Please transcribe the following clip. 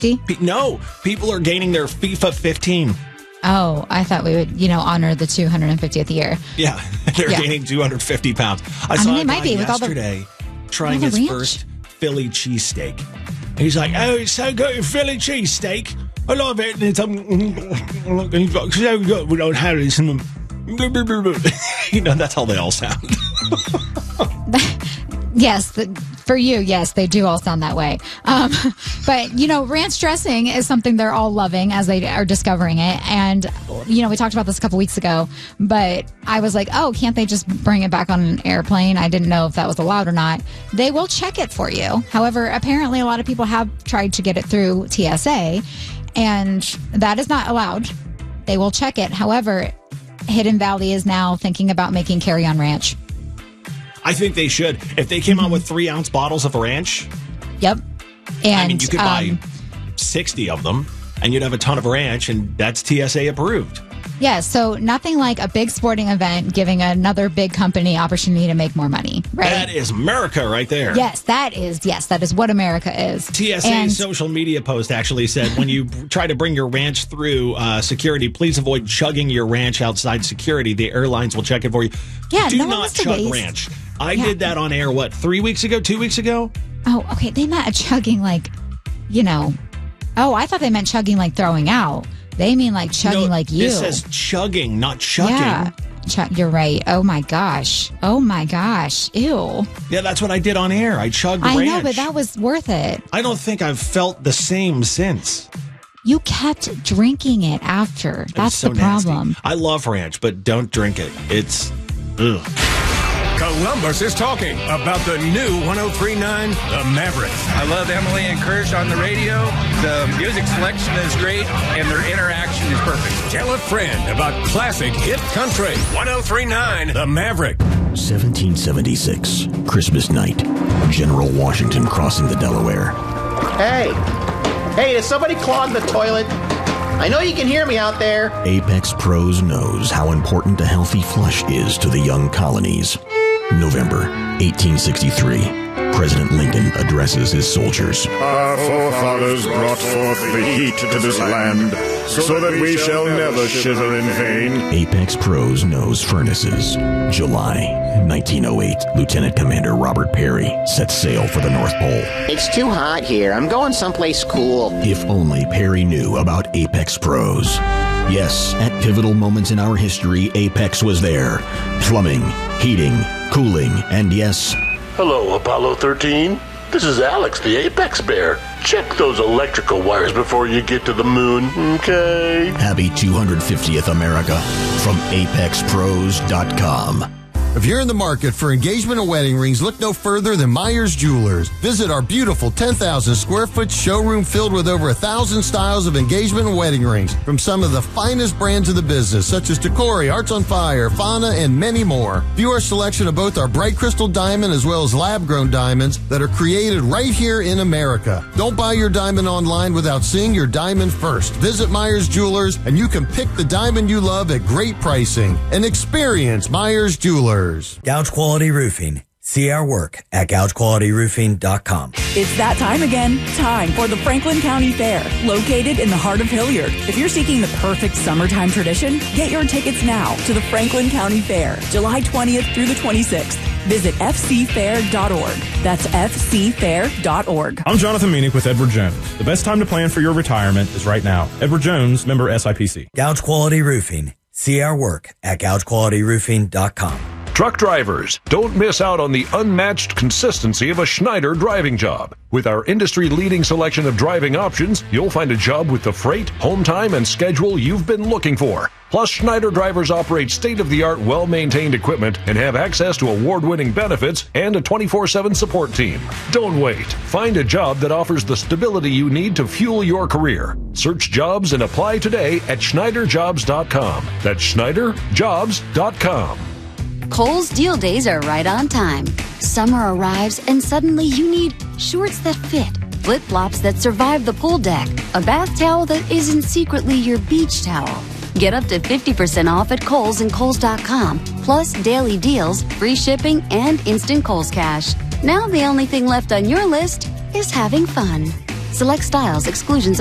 No, people are gaining their FIFA 15. Oh, I thought we would, honor the 250th year. Yeah, they're gaining 250 pounds. I saw a guy yesterday trying his first Philly cheesesteak. He's like, oh, it's so good, Philly cheesesteak. I love it. And it's so good. We don't have this. That's how they all sound. Yes, for you, yes, they do all sound that way. But, ranch dressing is something they're all loving as they are discovering it. And, we talked about this a couple weeks ago, but I was like, oh, can't they just bring it back on an airplane? I didn't know if that was allowed or not. They will check it for you. However, apparently a lot of people have tried to get it through TSA, and that is not allowed. They will check it. However, Hidden Valley is now thinking about making carry-on ranch. I think they should. If they came out with 3-ounce bottles of ranch. Yep. And you could buy 60 of them and you'd have a ton of ranch, and that's TSA approved. Yeah, so nothing like a big sporting event giving another big company opportunity to make more money, right? That is America right there. Yes, that is what America is. TSA's social media post actually said, when you try to bring your ranch through security, please avoid chugging your ranch outside security. The airlines will check it for you. Yeah, Do not chug ranch. I did that on air, 2 weeks ago? Oh, okay. They meant chugging Oh, I thought they meant chugging like throwing out. They mean like chugging like you. This says chugging, not chugging. Yeah. You're right. Oh my gosh. Ew. Yeah, that's what I did on air. I chugged ranch. I know, but that was worth it. I don't think I've felt the same since. You kept drinking it after. That's so the problem. Nasty. I love ranch, but don't drink it. It's ugh. Columbus is talking about the new 103.9 The Maverick. I love Emily and Kirsch on the radio. The music selection is great, and their interaction is perfect. Tell a friend about classic hit country. 103.9 The Maverick. 1776, Christmas night. General Washington crossing the Delaware. Hey, does somebody clog the toilet? I know you can hear me out there. Apex Pros knows how important a healthy flush is to the young colonies. November 1863. President Lincoln addresses his soldiers. Our forefathers brought forth the heat to this land, so that we shall never shiver in vain. Apex Pros knows furnaces. July 1908. Lieutenant Commander Robert Peary sets sail for the North Pole. It's too hot here. I'm going someplace cool. If only Peary knew about Apex Pros. Yes, at pivotal moments in our history, Apex was there. Plumbing, heating, cooling, and yes... Hello, Apollo 13. This is Alex, the Apex Bear. Check those electrical wires before you get to the moon, okay? Happy 250th America from ApexPros.com. If you're in the market for engagement and wedding rings, look no further than Myers Jewelers. Visit our beautiful 10,000 square foot showroom filled with over 1,000 styles of engagement and wedding rings from some of the finest brands in the business, such as Tacori, Hearts on Fire, Fauna, and many more. View our selection of both our bright crystal diamond as well as lab-grown diamonds that are created right here in America. Don't buy your diamond online without seeing your diamond first. Visit Myers Jewelers and you can pick the diamond you love at great pricing. And experience Myers Jewelers. Gouge Quality Roofing. See our work at gougequalityroofing.com. It's that time again. Time for the Franklin County Fair, located in the heart of Hilliard. If you're seeking the perfect summertime tradition, get your tickets now to the Franklin County Fair, July 20th through the 26th. Visit fcfair.org. That's fcfair.org. I'm Jonathan Meanick with Edward Jones. The best time to plan for your retirement is right now. Edward Jones, member SIPC. Gouge Quality Roofing. See our work at gougequalityroofing.com. Truck drivers, don't miss out on the unmatched consistency of a Schneider driving job. With our industry-leading selection of driving options, you'll find a job with the freight, home time, and schedule you've been looking for. Plus, Schneider drivers operate state-of-the-art, well-maintained equipment and have access to award-winning benefits and a 24/7 support team. Don't wait. Find a job that offers the stability you need to fuel your career. Search jobs and apply today at SchneiderJobs.com. That's SchneiderJobs.com. Kohl's Deal Days are right on time. Summer arrives and suddenly you need shorts that fit, flip-flops that survive the pool deck, a bath towel that isn't secretly your beach towel. Get up to 50% off at Kohl's and Kohl's.com, plus daily deals, free shipping, and instant Kohl's Cash. Now the only thing left on your list is having fun. Select styles, exclusions